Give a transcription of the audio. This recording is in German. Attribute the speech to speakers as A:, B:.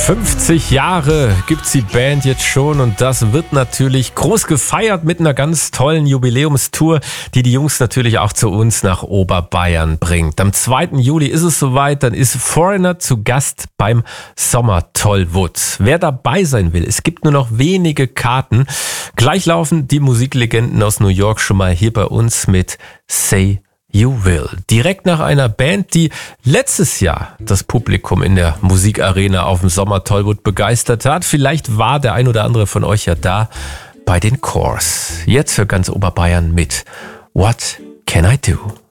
A: 50 Jahre gibt's die Band jetzt schon und das wird natürlich groß gefeiert mit einer ganz tollen Jubiläumstour, die Jungs natürlich auch zu uns nach Oberbayern bringt. Am 2. Juli ist es soweit, dann ist Foreigner zu Gast beim Sommer-Tollwood. Wer dabei sein will, es gibt nur noch wenige Karten. Gleich laufen die Musiklegenden aus New York schon mal hier bei uns mit Say You Will. Direkt nach einer Band, die letztes Jahr das Publikum in der Musikarena auf dem Sommer-Tollwood begeistert hat. Vielleicht war der ein oder andere von euch ja da bei den Corrs. Jetzt für ganz Oberbayern mit What Can I Do?